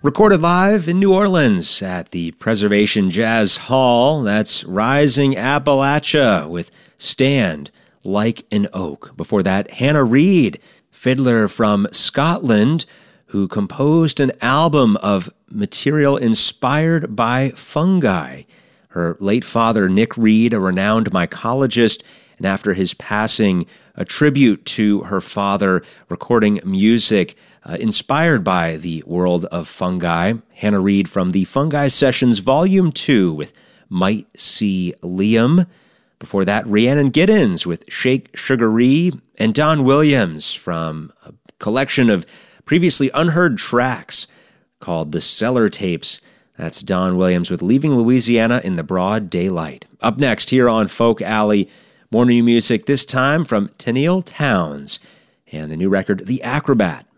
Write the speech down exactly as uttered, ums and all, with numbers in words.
Recorded live in New Orleans at the Preservation Jazz Hall, that's Rising Appalachia with Stand Like an Oak. Before that, Hannah Reid, fiddler from Scotland, who composed an album of material inspired by fungi. Her late father, Nick Reid, a renowned mycologist, and after his passing, a tribute to her father, recording music uh, inspired by the world of fungi. Hannah Reid from the Fungi Sessions Volume two with Might See Liam. Before that, Rhiannon Giddens with Shake Sugaree, and Don Williams from a collection of previously unheard tracks called The Cellar Tapes. That's Don Williams with Leaving Louisiana in the Broad Daylight. Up next here on Folk Alley, more new music, this time from Tenille Townes and the new record, The Acrobat.